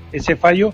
ese fallo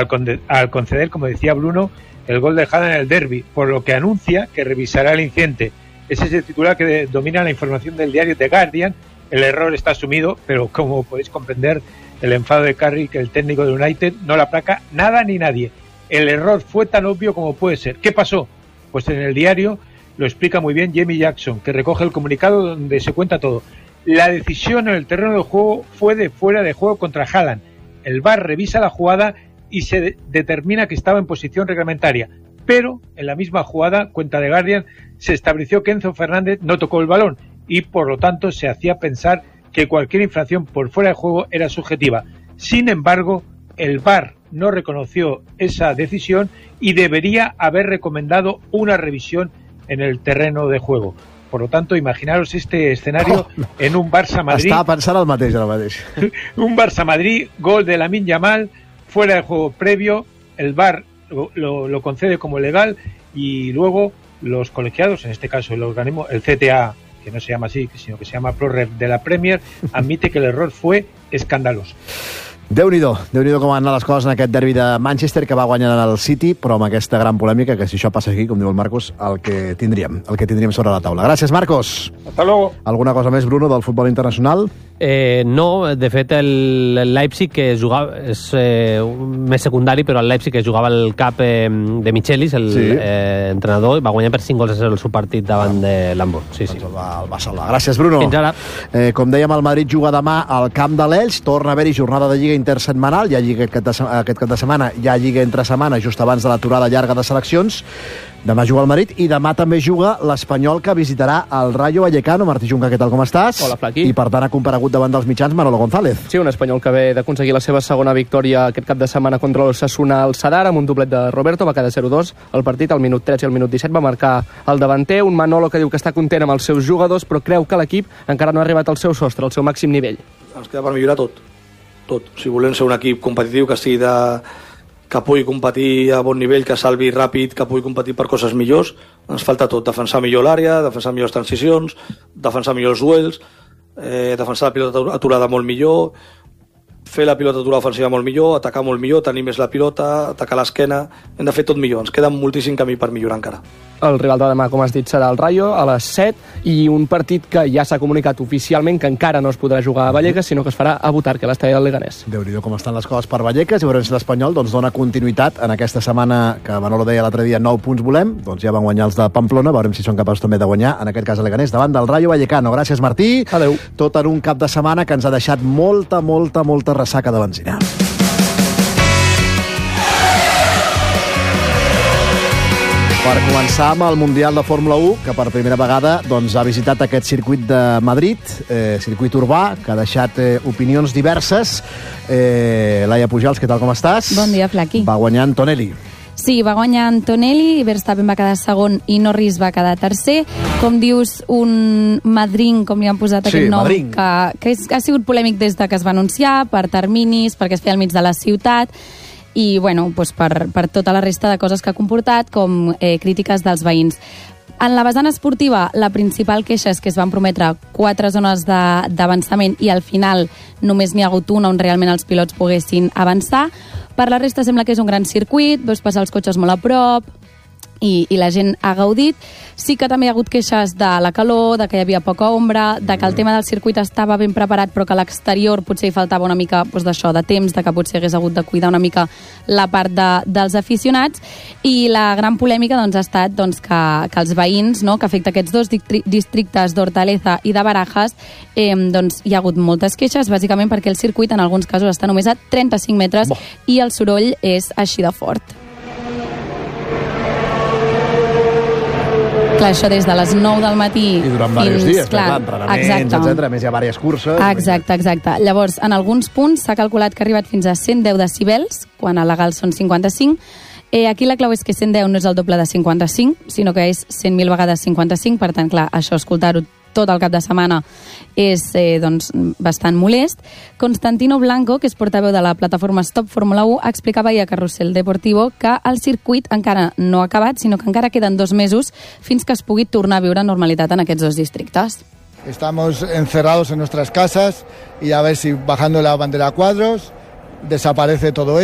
al conceder, como decía Bruno, el gol de Haaland en el derbi, por lo que anuncia que revisará el incidente. Ese es el titular que domina la información del diario The Guardian. El error está asumido, pero como podéis comprender, el enfado de Carrick, el técnico de United, no le aplaca nada ni nadie. El error fue tan obvio como puede ser. ¿Qué pasó? Pues en el diario lo explica muy bien Jamie Jackson, que recoge el comunicado donde se cuenta todo. La decisión en el terreno de juego fue de fuera de juego contra Haaland. El VAR revisa la jugada y se determina que estaba en posición reglamentaria. Pero en la misma jugada, cuenta The Guardian, se estableció que Enzo Fernández no tocó el balón y por lo tanto se hacía pensar que cualquier infracción por fuera de juego era subjetiva. Sin embargo, el VAR no reconoció esa decisión y debería haber recomendado una revisión en el terreno de juego. Por lo tanto, imaginaros este escenario en un Barça-Madrid. Estava pensant el mateix, ara mateix. Un Barça-Madrid, gol de Lamine Yamal, fuera de juego previo, el VAR lo concede como legal y luego los colegiados, en este caso el organismo, el CTA, que no se llama así, sino que se llama ProRef de la Premier, admite que el error fue escandaloso. Déu-n'hi-do com van anar les coses en aquest derbi de Manchester, que va guanyar el City, però amb aquesta gran polèmica, que si això passa aquí, com diu el Marcos, el que tindríem sobre la taula. Gràcies, Marcos. Hasta luego. Alguna cosa més, Bruno, del futbol internacional? No, de fet el Leipzig que jugava és més secundari, però el Leipzig que jugava el cap de Michelis, entrenador, va guanyar per 5-0 el seu partit davant de l'Hamburg. Sí. Doncs el va salvar. Gràcies, Bruno. Fins ara. Com dèiem, el Madrid juga demà al camp de l'Elx, torna a haver-hi jornada de Lliga intersetmanal, hi ha Lliga aquest cap de setmana, hi ha Lliga entre setmana just abans de l'aturada llarga de seleccions. Demà juga el Madrid i demà també juga l'Espanyol, que visitarà el Rayo Vallecano. Martí Junca, què tal, com estàs? Hola, Flaqui. I per tant ha comparegut davant dels mitjans Manolo González. Sí, un Espanyol que ve d'aconseguir la seva segona victòria aquest cap de setmana contra l'Osasuna al Sadar, amb un doblet de Roberto, va quedar 0-2 el partit, al minut 13 i al minut 17 va marcar el davanter, un Manolo que diu que està content amb els seus jugadors, però creu que l'equip encara no ha arribat al seu sostre, al seu màxim nivell. Ens queda per millorar tot. Si volem ser un equip competitiu, que pugui competir a bon nivell, que salvi ràpid, que pugui competir per coses millors, ens falta tot. Defensar millor l'àrea, defensar millor les transicions, defensar millor els duels, defensar la pilota aturada molt millor, fer la pilota aturada ofensiva molt millor, atacar molt millor, tenir més la pilota, atacar l'esquena. Hem de fer tot millor. Ens queda moltíssim camí per millorar encara. El rival de demà, com has dit, serà el Rayo a les 7, i un partit que ja s'ha comunicat oficialment que encara no es podrà jugar a Vallecas, sinó que es farà a Butarque, a l'estadi del Leganés. Déu-n'hi-do com estan les coses per Vallecas, i veurem si l'Espanyol dona continuïtat en aquesta setmana que Manolo deia l'altre dia, 9 punts volem, doncs ja van guanyar els de Pamplona, veurem si són capaços també de guanyar, en aquest cas a Leganés, davant del Rayo Vallecano. Gràcies, Martí. Adéu. Tot en un cap de setmana que ens ha deixat molta ressaca de benzina. Per començar amb el Mundial de Fórmula 1, que per primera vegada ha visitat aquest circuit de Madrid, circuit urbà, que ha deixat opinions diverses. Laia Pujals, què tal, com estàs? Bon dia, Flaqui. Va guanyar Antonelli. Sí, va guanyar Antonelli, Verstappen va quedar segon i Norris va quedar tercer. Com dius, un Madrid, com li han posat aquest nom, que ha sigut polèmic des de que es va anunciar, per terminis, perquè es feia al mig de la ciutat, i bueno, doncs per tota la resta de coses que ha comportat, com crítiques dels veïns. En la vessant esportiva, la principal queixa és que es van prometre 4 zones d'avançament i al final només n'hi ha hagut una on realment els pilots poguessin avançar. Per la resta sembla que és un gran circuit, veus passar els cotxes molt a prop i la gent ha gaudit. Sí que també hi ha hagut queixes de la calor, de que hi havia poca ombra, de que el tema del circuit estava ben preparat però que a l'exterior potser hi faltava una mica d'això, de temps, de que potser hagués hagut de cuidar una mica la part dels aficionats. I la gran polèmica ha estat que els veïns, que afecta aquests dos districtes d'Hortaleza i de Barajas, hi ha hagut moltes queixes, bàsicament perquè el circuit en alguns casos està només a 35 metres i el soroll és així de fort. Clar, això des de les 9 del matí i durant diversos dies, entrenaments, etc. A més hi ha diverses curses. Exacte. Llavors, en alguns punts s'ha calculat que ha arribat fins a 110 decibels, quan a legal són 55. Aquí la clau és que 110 no és el doble de 55, sinó que és 100.000 vegades 55, per tant, clar, això escoltar-ho tot el cap de setmana és bastant molest. Constantino Blanco, que és portaveu de la plataforma Stop Fórmula 1, explicava ahir a Carrusel Deportivo que el circuit encara no ha acabat, sinó que encara queden 2 mesos fins que es pugui tornar a viure en normalitat en aquests 2 districtes. Estamos encerrados en nuestras casas y a ver si bajando la bandera a cuadros desaparece todo esto.